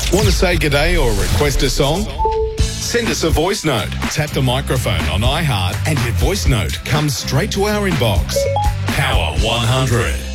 Want to say g'day or request a song? Send us a voice note. Tap the microphone on iHeart and your voice note comes straight to our inbox. Power 100.